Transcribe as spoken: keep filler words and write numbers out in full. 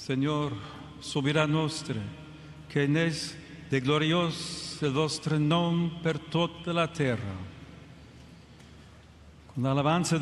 Signor, sovrano nostro, che nes de glorios il vostro nome per tutta la terra. Con l'alabanza